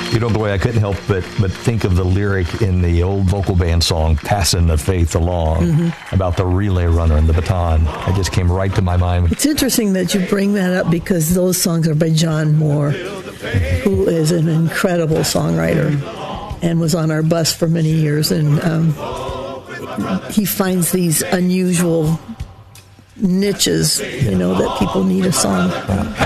You know, boy, I couldn't help but think of the lyric in the old vocal band song, Passing the Faith Along, about the relay runner and the baton. It just came right to my mind. It's interesting that you bring that up because those songs are by John Moore, who is an incredible songwriter and was on our bus for many years. And he finds these unusual niches, that people need a song.